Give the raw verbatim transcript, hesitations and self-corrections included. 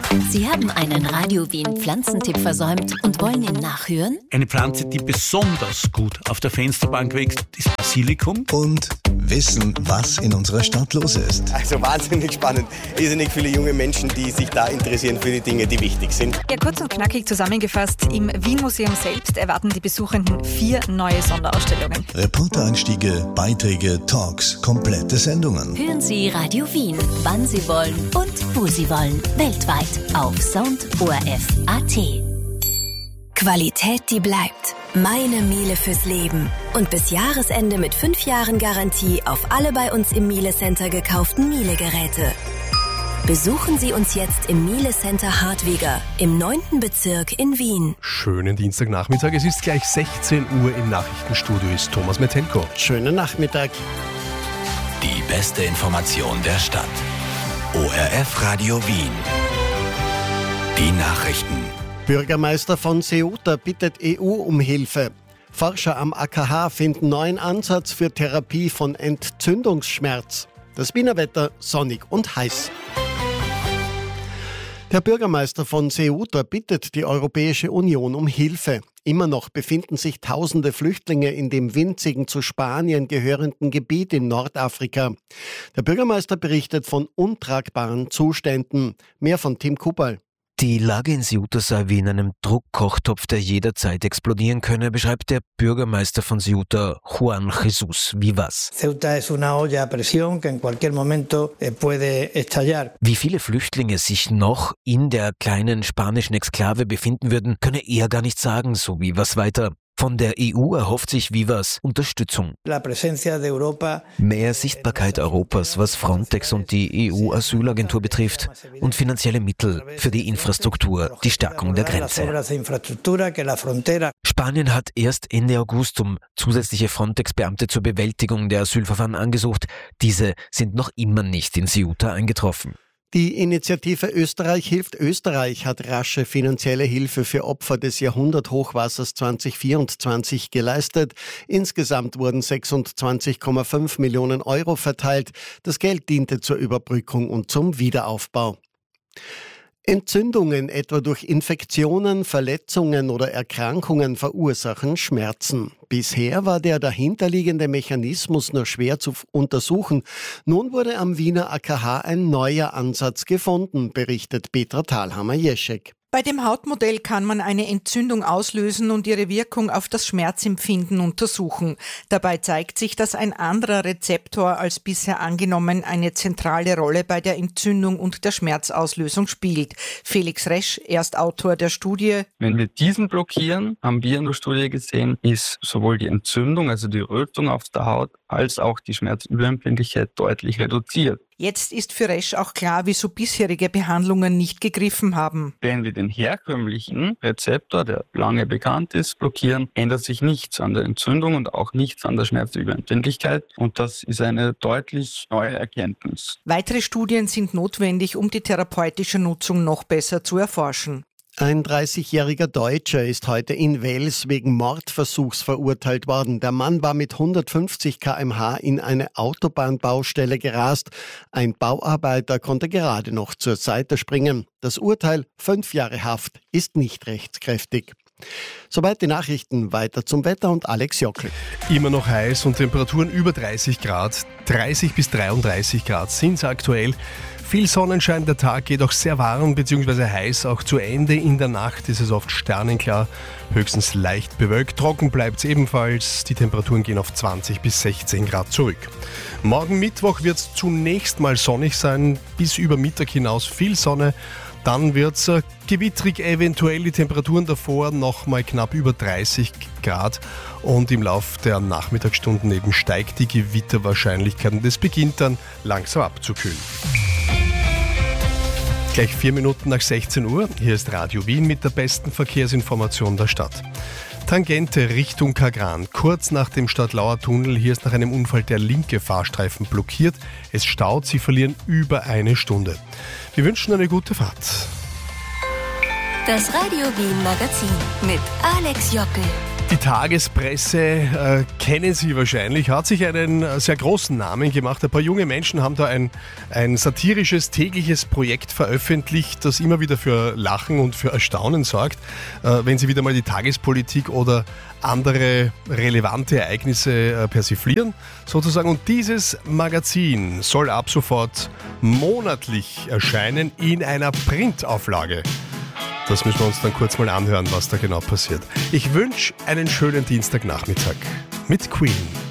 Sie haben einen Radio Wien Pflanzentipp versäumt und wollen ihn nachhören? Eine Pflanze, die besonders gut auf der Fensterbank wächst, ist Basilikum. Und wissen, was in unserer Stadt los ist. Also wahnsinnig spannend. Irrsinnig viele junge Menschen, die sich da interessieren für die Dinge, die wichtig sind. Ja, kurz und knackig zusammengefasst, im Wien-Museum selbst erwarten die Besuchenden vier neue Sonderausstellungen. Reportereinstiege, Beiträge, Talks, komplette Sendungen. Hören Sie Radio Wien, wann Sie wollen und wo Sie wollen. Weltweit auf Sound O R F Punkt A T. Qualität, die bleibt. Meine Miele fürs Leben. Und bis Jahresende mit fünf Jahren Garantie auf alle bei uns im Miele Center gekauften Miele-Geräte. Besuchen Sie uns jetzt im Miele Center Hartwiger im neunten Bezirk in Wien. Schönen Dienstagnachmittag. Es ist gleich sechzehn Uhr im Nachrichtenstudio. Ist Thomas Metelko. Schönen Nachmittag. Die beste Information der Stadt. O R F Radio Wien. Die Nachrichten. Bürgermeister von Ceuta bittet E U um Hilfe. Forscher am A K H finden neuen Ansatz für Therapie von Entzündungsschmerz. Das Wiener Wetter sonnig und heiß. Der Bürgermeister von Ceuta bittet die Europäische Union um Hilfe. Immer noch befinden sich tausende Flüchtlinge in dem winzigen zu Spanien gehörenden Gebiet in Nordafrika. Der Bürgermeister berichtet von untragbaren Zuständen. Mehr von Tim Kubal. Die Lage in Ceuta sei wie in einem Druckkochtopf, der jederzeit explodieren könne, beschreibt der Bürgermeister von Ceuta, Juan Jesús Vivas. Ceuta es una olla a presión que en cualquier momento puede estallar. Wie viele Flüchtlinge sich noch in der kleinen spanischen Exklave befinden würden, könne er gar nicht sagen, so Vivas weiter. Von der E U erhofft sich Vivas Unterstützung. Mehr Sichtbarkeit Europas, was Frontex und die E U-Asylagentur betrifft, und finanzielle Mittel für die Infrastruktur, die Stärkung der Grenze. Spanien hat erst Ende August um zusätzliche Frontex-Beamte zur Bewältigung der Asylverfahren angesucht. Diese sind noch immer nicht in Ceuta eingetroffen. Die Initiative Österreich hilft Österreich hat rasche finanzielle Hilfe für Opfer des Jahrhunderthochwassers zwanzig vierundzwanzig geleistet. Insgesamt wurden sechsundzwanzig Komma fünf Millionen Euro verteilt. Das Geld diente zur Überbrückung und zum Wiederaufbau. Entzündungen, etwa durch Infektionen, Verletzungen oder Erkrankungen, verursachen Schmerzen. Bisher war der dahinterliegende Mechanismus nur schwer zu untersuchen. Nun wurde am Wiener A K H ein neuer Ansatz gefunden, berichtet Petra Thalhammer-Jeschek. Bei dem Hautmodell kann man eine Entzündung auslösen und ihre Wirkung auf das Schmerzempfinden untersuchen. Dabei zeigt sich, dass ein anderer Rezeptor als bisher angenommen eine zentrale Rolle bei der Entzündung und der Schmerzauslösung spielt. Felix Resch, Erstautor der Studie. Wenn wir diesen blockieren, haben wir in der Studie gesehen, ist sowohl die Entzündung, also die Rötung auf der Haut, als auch die Schmerzüberempfindlichkeit deutlich reduziert. Jetzt ist für Resch auch klar, wieso bisherige Behandlungen nicht gegriffen haben. Wenn wir den herkömmlichen Rezeptor, der lange bekannt ist, blockieren, ändert sich nichts an der Entzündung und auch nichts an der Schmerzüberempfindlichkeit. Und das ist eine deutlich neue Erkenntnis. Weitere Studien sind notwendig, um die therapeutische Nutzung noch besser zu erforschen. Ein dreißigjähriger Deutscher ist heute in Wels wegen Mordversuchs verurteilt worden. Der Mann war mit hundertfünfzig Kilometer pro Stunde in eine Autobahnbaustelle gerast. Ein Bauarbeiter konnte gerade noch zur Seite springen. Das Urteil, fünf Jahre Haft, ist nicht rechtskräftig. Soweit die Nachrichten. Weiter zum Wetter und Alex Jockel. Immer noch heiß und Temperaturen über dreißig Grad. dreißig bis dreiunddreißig Grad sind es aktuell. Viel Sonnenschein, der Tag geht auch sehr warm bzw. heiß. Auch zu Ende in der Nacht ist es oft sternenklar, höchstens leicht bewölkt. Trocken bleibt es ebenfalls. Die Temperaturen gehen auf zwanzig bis sechzehn Grad zurück. Morgen Mittwoch wird es zunächst mal sonnig sein, bis über Mittag hinaus viel Sonne. Dann wird es äh, gewittrig, eventuell die Temperaturen davor noch mal knapp über dreißig Grad. Und im Laufe der Nachmittagsstunden eben steigt die Gewitterwahrscheinlichkeit und es beginnt dann langsam abzukühlen. Gleich vier Minuten nach sechzehn Uhr. Hier ist Radio Wien mit der besten Verkehrsinformation der Stadt. Tangente Richtung Kagran. Kurz nach dem Stadtlauer Tunnel. Hier ist nach einem Unfall der linke Fahrstreifen blockiert. Es staut, Sie verlieren über eine Stunde. Wir wünschen eine gute Fahrt. Das Radio Wien Magazin mit Alex Jockel. Die Tagespresse äh, kennen Sie wahrscheinlich, hat sich einen äh, sehr großen Namen gemacht. Ein paar junge Menschen haben da ein, ein satirisches tägliches Projekt veröffentlicht, das immer wieder für Lachen und für Erstaunen sorgt, äh, wenn sie wieder mal die Tagespolitik oder andere relevante Ereignisse äh, persiflieren, sozusagen. Und dieses Magazin soll ab sofort monatlich erscheinen in einer Printauflage. Das müssen wir uns dann kurz mal anhören, was da genau passiert. Ich wünsche einen schönen Dienstagnachmittag mit Queen.